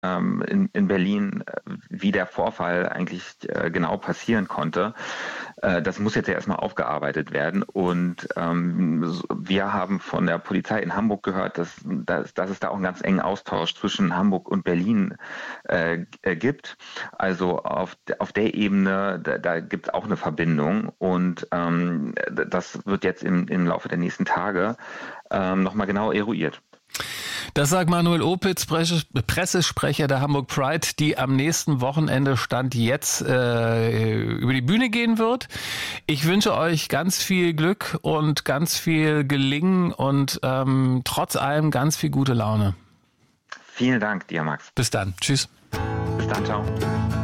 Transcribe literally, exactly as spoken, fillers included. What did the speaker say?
ähm, in, in Berlin, wie der Vorfall eigentlich äh, genau passieren konnte. Äh, das muss jetzt ja erstmal aufgearbeitet werden. Und ähm, wir haben von der Polizei in Hamburg gehört, dass, dass, dass es da auch einen ganz engen Austausch zwischen Hamburg und Berlin äh, gibt. Also auf, auf der Ebene, da, da gibt es auch eine Verbindung. Und ähm, das wird jetzt im, im Laufe der nächsten Tage ähm, nochmal genau eruiert. Das sagt Manuel Opitz, Pressesprecher der Hamburg Pride, die am nächsten Wochenende Stand jetzt äh, über die Bühne gehen wird. Ich wünsche euch ganz viel Glück und ganz viel Gelingen und ähm, trotz allem ganz viel gute Laune. Vielen Dank dir, Max. Bis dann. Tschüss. Bis dann, ciao.